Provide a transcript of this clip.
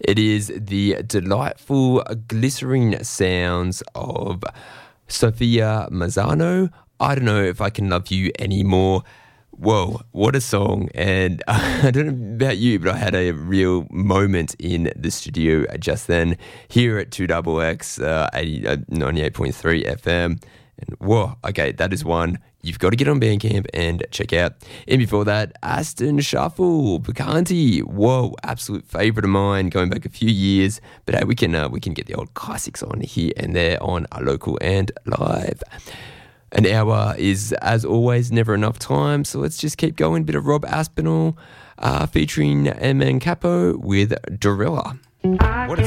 It is the delightful glycerine sounds of Sophia Mazzano. I don't know if I can love you anymore. Whoa, what a song. And I don't know about you, but I had a real moment in the studio just then here at 2XX 98.3 FM. And whoa, okay, that is one you've got to get on Bandcamp and check out. And before that, Aston Shuffle, Bacanti. Whoa, absolute favourite of mine going back a few years. But hey, we can get the old classics on here and there on our local and live. An hour is, as always, never enough time, so let's just keep going. Bit of Rob Aspinall featuring M. Capo with Dorilla. What